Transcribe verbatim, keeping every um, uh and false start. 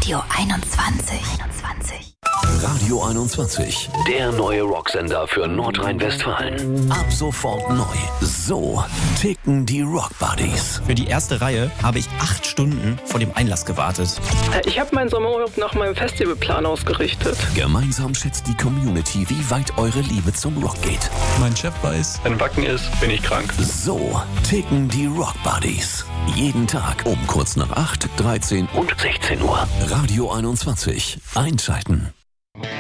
Radio einundzwanzig. einundzwanzig. Radio einundzwanzig, der neue Rocksender für Nordrhein-Westfalen. Ab sofort neu. So ticken die Rock Buddies. Für die erste Reihe habe ich acht Stunden vor dem Einlass gewartet. Ich habe meinen Sommerurlaub nach meinem Festivalplan ausgerichtet. Gemeinsam schätzt die Community, wie weit eure Liebe zum Rock geht. Mein Chef weiß, wenn Wacken ist, bin ich krank. So ticken die Rock Buddies. Jeden Tag um kurz nach acht, dreizehn und sechzehn Uhr. Radio einundzwanzig. Einschalten.